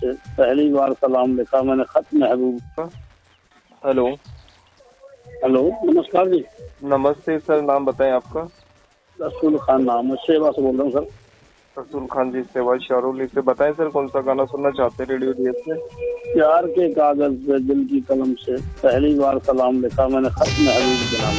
से पहली बार सलाम लिखा मैंने खत महबूब। हेलो। हेलो, नमस्कार जी। नमस्ते सर, नाम बताएं आपका। रसूल खान नाम है, सेवा से बोल रहा हूँ सर। रसूल खान जी, सेवा शाहरुली से। बताएं सर, कौन सा गाना सुनना चाहते हैं रेडियो डीएस में। प्यार के कागज पे दिल की कलम से पहली बार सलाम लिखा मैंने खत महबूब के नाम।